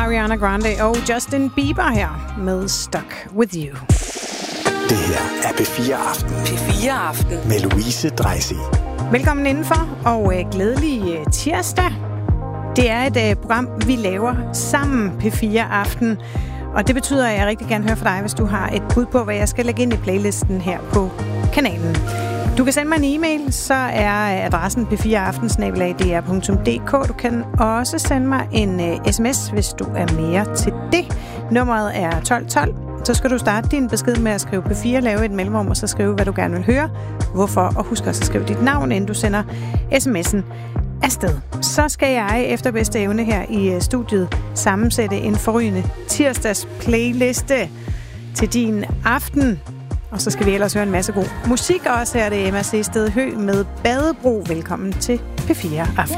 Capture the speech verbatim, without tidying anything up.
Ariana Grande og Justin Bieber her med Stuck With You. Det her er P fire Aften. P fire Aften. Med Louise Dreisig. Velkommen indenfor, og øh, glædelig øh, tirsdag. Det er et øh, program, vi laver sammen, P fire Aften. Og det betyder, at jeg rigtig gerne hører fra dig, hvis du har et bud på, hvad jeg skal lægge ind i playlisten her på kanalen. Du kan sende mig en e-mail, så er adressen p fire aften snabel-a d r punktum d k. Du kan også sende mig en uh, sms, hvis du er mere til det. Nummeret er tolv tolv. Så skal du starte din besked med at skrive P fire, lave et mellemrum, og så skrive, hvad du gerne vil høre. Hvorfor? Og husk også at skrive dit navn, inden du sender sms'en afsted. Så skal jeg efter bedste evne her i studiet sammensætte en forrygende tirsdags playliste til din aften. Og så skal vi ellers høre en masse god musik. Også her er det Emma C. Sted Hø med Badebro. Velkommen til P fire Aften.